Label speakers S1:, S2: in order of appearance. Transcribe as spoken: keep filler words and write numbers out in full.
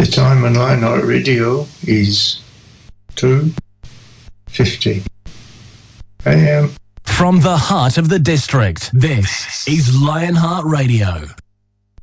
S1: The time on Lionheart Radio is two fifty a m.
S2: From the heart of the district, this is Lionheart Radio.